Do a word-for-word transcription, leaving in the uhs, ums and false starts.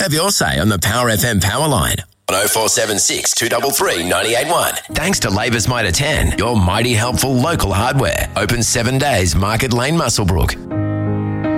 Have your say on the Power F M Power Line on oh four seven six, two three three, nine eight one. Thanks to Labour's Mitre ten, your mighty helpful local hardware. Open seven days, Market Lane, Muswellbrook.